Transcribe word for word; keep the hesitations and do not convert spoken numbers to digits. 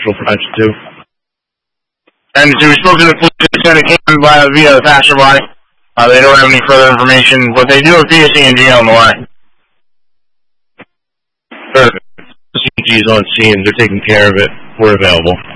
French too. And so we spoke to the police that came by via the passerby. Uh, they don't have any further information, but they do have P S E and G on the way. Perfect. C G's on scene. They're taking care of it. We're available.